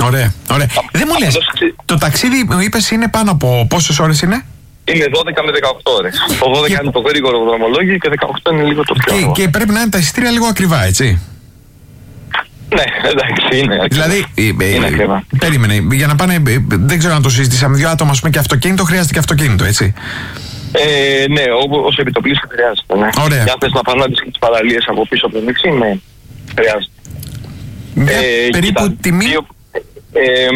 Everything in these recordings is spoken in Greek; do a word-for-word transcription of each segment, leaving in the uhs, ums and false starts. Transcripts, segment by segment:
Ωραία, ωραία. Α, Δεν μου λες, το ταξίδι μου είπες είναι πάνω από πόσες ώρες είναι? Είναι δώδεκα με δεκαοκτώ ώρες. Το δώδεκα και... είναι το γρήγορο δρομολόγιο και δεκαοκτώ είναι λίγο το πιο και, και πρέπει να είναι τα εισιτήρια λίγο ακριβά, έτσι. Ναι, εντάξει, είναι ακριβά. Δηλαδή, είναι ακριβά. Περίμενε, για να πάνε, δεν ξέρω αν το συζητήσαμε, δύο άτομα, ας πούμε, και αυτοκίνητο, χρειάζεται και αυτοκίνητο, έτσι. Ε, ναι, ως επιτοπλίστων χρειάζεται. Ναι. Ωραία. Για θες να πάνε να δεις τις παραλίες από πίσω από το νησί, ναι, χρειάζεται. Μια ε, περίπου κοίτα, τιμή. Δύο, ε,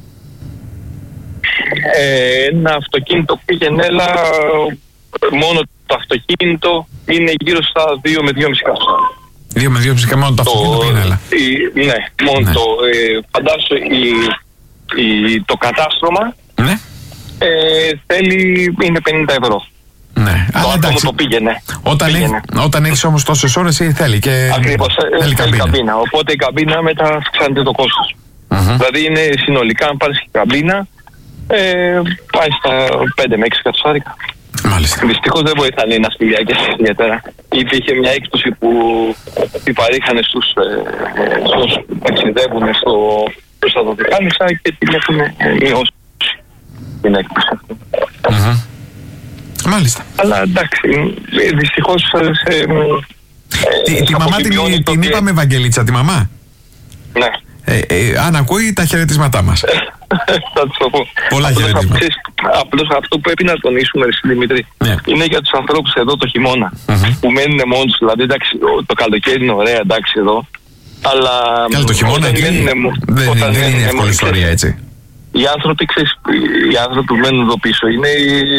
ε, ένα αυτοκίνητο πήγαινε έλα, μόνο το αυτοκίνητο είναι γύρω στα δύο με δυόμισι εκατό. δύο με δυόμισι εκατό μόνο το, το αυτοκίνητο πήγαινε έλα. Η, ναι, μόνο ναι. το. Ε, φαντάσου η, η, το κατάστρωμα ναι. ε, θέλει, είναι πενήντα ευρώ. Ναι, το άτομο εντάξει. Το πήγαινε. Όταν, πήγαινε. Έχ, όταν έχεις όμως τόσες ώρες θέλει και ακριβώς, θέλει θέλει καμπίνα. καμπίνα. Οπότε η καμπίνα μετά αυξάνεται το κόστος. Uh-huh. Δηλαδή είναι συνολικά, αν πάρεις και καμπίνα, ε, πάει στα πέντε με έξι εκατοστάρικα. Μάλιστα. Δυστυχώς δεν βοηθάνε οι ναυπηγιακές ιδιαίτερα. Υπήρχε μια έκπτωση που παρήχαν στους όσους ταξιδεύουν στο, προς τα Δωδεκάνησα και την έχουν μειώσει την έκπτωση αυτή. Uh-huh. Μάλιστα. Αλλά εντάξει, δυστυχώς σε, ε, τη, τη μαμά την, την είπαμε Ευαγγελίτσα, τη μαμά. Ναι. Ε, ε, αν ακούει τα χαιρετίσματά μας. Θα τους το πω. Πολλά χαιρετίσματα. Απλώς αυτό που πρέπει να τονίσουμε, Δημήτρη, yeah. είναι για τους ανθρώπους εδώ το χειμώνα. Mm-hmm. Που μένουν μόνοι τους. Δηλαδή, εντάξει, το καλοκαίρι είναι ωραία, εντάξει εδώ. Αλλά. Καλά, το χειμώνα είναι. Δεν, δεν, δεν είναι εύκολη ιστορία, έτσι. Οι άνθρωποι, ξέρεις, οι άνθρωποι που μένουν εδώ πίσω είναι,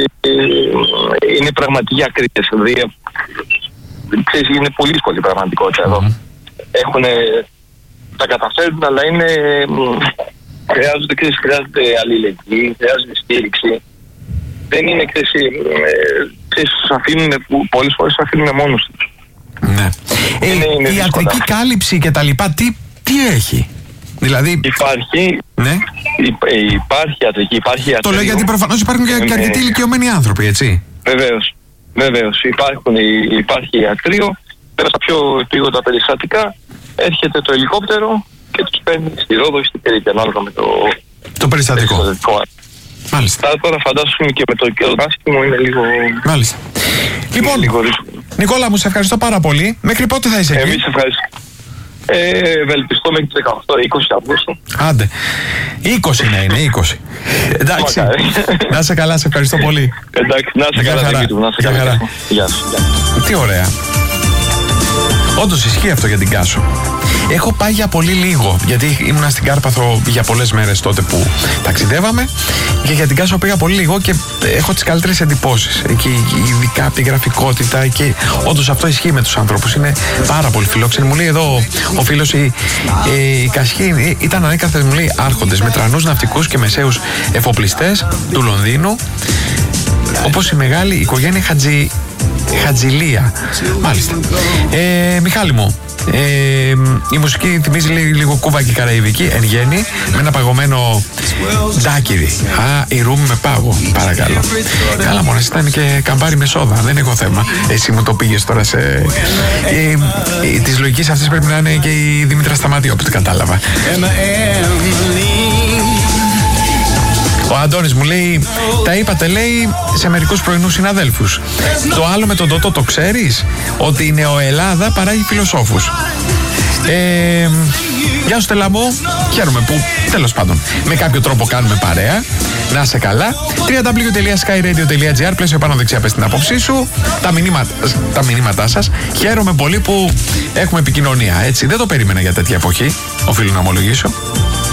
είναι πραγματικοί ακρίτες. Δηλαδή, ξέρεις, είναι πολύ δύσκολη η πραγματικότητα εδώ. Mm-hmm. Έχουν. Τα καταφέρουν, αλλά είναι. Χρειάζονται, ξέρεις, χρειάζεται αλληλεγγύη, χρειάζεται στήριξη. Δεν είναι, ξέρεις, ξέρεις αφήνουν, πολλές φορές τους αφήνουν μόνος τους. Ναι. Ε, είναι, είναι η ιατρική κάλυψη και τα λοιπά, τι, τι έχει? Δηλαδή... Υπάρχει, ναι. υπάρχει ιατρική, υπάρχει ιατρική. Το λέω γιατί προφανώς υπάρχουν και, και αρκετοί ηλικιωμένοι άνθρωποι, έτσι. Βεβαίως, βεβαίως. Υπάρχουν, υπάρχει ιατρείο, πέρα στα πιο επίγοντα περιστατικά, έρχεται το ελικόπτερο και τους παίρνει στη Ρόδο ή στην Κρήτη, ανάλογα με το, το περιστατικό. περιστατικό. Μάλιστα. Τώρα, τώρα φαντάσουμε και με το καιροδάσιμο είναι λίγο. Μάλιστα. Λοιπόν, λίγο Νικόλα μου, σε ευχαριστώ πάρα πολύ. Μέχρι πότε θα είσαι εκεί? Εμείς ευχαριστώ. Ε, ευελπιστώ μέχρι τις δεκαοκτώ είκοσι Αυγούστου. Άντε. είκοσι να είναι, είκοσι. Εντάξει. Να είσαι καλά, σε ευχαριστώ πολύ. Εντάξει, να είσαι καλά, Δημήτρη, να είσαι καλά. Γεια σου. Τι ωραία. Όντως ισχύει αυτό για την Κάσο. Έχω πάει για πολύ λίγο, γιατί ήμουνα στην Κάρπαθο για πολλές μέρες τότε που ταξιδεύαμε και για την Κάσο πήγα πολύ λίγο και έχω τις καλύτερες εντυπώσεις. Εκεί, ειδικά από τη γραφικότητα και όντως αυτό ισχύει με τους ανθρώπους. Είναι πάρα πολύ φιλόξενοι. Μου λέει εδώ ο φίλος, η, η Κασχή ήταν ανέκαθεν, μου λέει, άρχοντες με τρανούς ναυτικούς και μεσαίους εφοπλιστές του Λονδίνου, όπως η μεγάλη οικογένεια Χατζη, Χατζηλία. Μάλιστα. Ε, Μιχάλη μου, Ε, η μουσική θυμίζει λίγο Κούβα και Καραϊβική εν γέννη, με ένα παγωμένο ντάκιδι. Α, ηρούμε με πάγο, παρακαλώ. Καλά, μόνος ήταν και καμπάρι με σόδα, δεν έχω θέμα. Εσύ μου το πήγες τώρα σε. Ε, ε, της λογικής αυτής πρέπει να είναι και η Δήμητρα Σταματή, όπως την κατάλαβα. Ο Αντώνης μου λέει, τα είπατε, λέει, σε μερικούς πρωινούς συναδέλφους. Το άλλο με τον Τότο το ξέρεις? Ότι η Νεοελλάδα παράγει φιλοσόφους. Ε, γεια σου Στέλλα μου, χαίρομαι που τέλος πάντων με κάποιο τρόπο κάνουμε παρέα. Να είσαι καλά. double-u double-u double-u τελεία sky radio τελεία gr, πλαίσιο πάνω δεξιά, πες την άποψή σου, τα μηνύματα, τα μηνύματά σας. Χαίρομαι πολύ που έχουμε επικοινωνία, έτσι. Δεν το περίμενα για τέτοια εποχή, οφείλω να ομολογήσω.